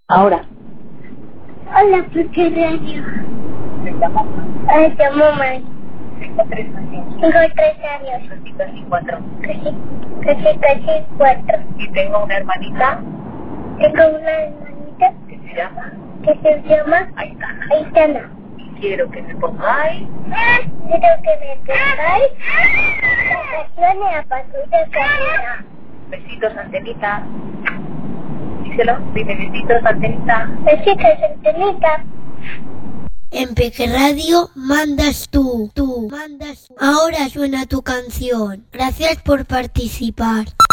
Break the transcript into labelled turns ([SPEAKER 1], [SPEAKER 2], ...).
[SPEAKER 1] Ahora.
[SPEAKER 2] Hola, Peque Radio.
[SPEAKER 1] Me llamo.
[SPEAKER 2] Me llamo Mari.
[SPEAKER 1] Tengo 3 años.
[SPEAKER 2] Tengo 3 años.
[SPEAKER 1] Casi 4.
[SPEAKER 2] Casi 4.
[SPEAKER 1] Y tengo una hermanita
[SPEAKER 2] Tengo una hermanita
[SPEAKER 1] que se llama
[SPEAKER 2] que se llama
[SPEAKER 1] Aitana.
[SPEAKER 2] Aitana.
[SPEAKER 1] Y quiero que me pongáis.
[SPEAKER 2] Quiero que me pongáis vacaciones a Patrulla Canina.
[SPEAKER 1] Besitos, Antenita. Díselo. Dime besitos, Antenita.
[SPEAKER 2] Besitos, Antenita.
[SPEAKER 3] En Peque Radio mandas tú mandas. Ahora suena tu canción. Gracias por participar.